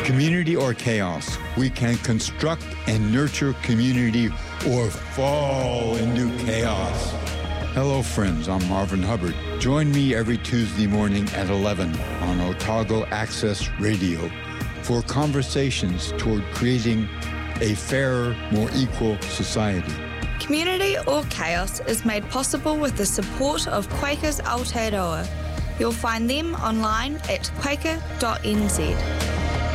Community or chaos, we can construct and nurture community or fall into chaos. Hello, friends. I'm Marvin Hubbard. Join me every Tuesday morning at 11 on Otago Access Radio for conversations toward creating a fairer, more equal society. Community or Chaos is made possible with the support of Quakers Aotearoa. You'll find them online at quaker.nz.